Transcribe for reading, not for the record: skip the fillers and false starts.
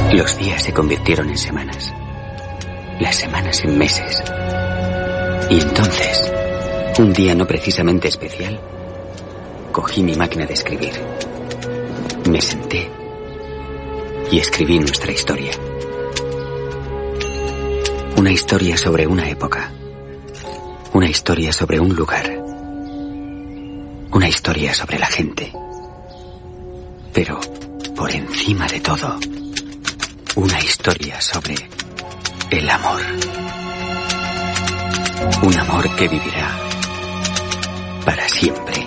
Los días se convirtieron en semanas. Las semanas en meses. Y entonces, un día no precisamente especial, cogí mi máquina de escribir. Me senté y escribí nuestra historia. Una historia sobre una época. Una historia sobre un lugar. Una historia sobre la gente. Pero, por encima de todo, una historia sobre el amor. Un amor que vivirá para siempre.